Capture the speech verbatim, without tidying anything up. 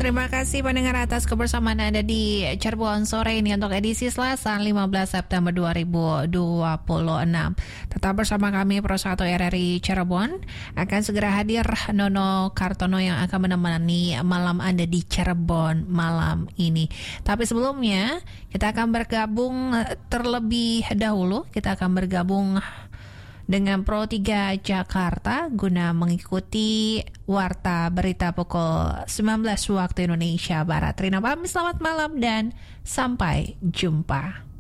Terima kasih pendengar atas kebersamaan Anda di Cirebon sore ini untuk edisi Selasa lima belas September dua ribu dua puluh enam. Tetap bersama kami Pro satu R R I Cirebon. Akan segera hadir Nono Kartono yang akan menemani malam Anda di Cirebon malam ini. Tapi sebelumnya kita akan bergabung terlebih dahulu. Kita akan bergabung dengan Pro tiga Jakarta guna mengikuti warta berita pukul sembilan belas waktu Indonesia Barat. Rina pamit, selamat malam dan sampai jumpa.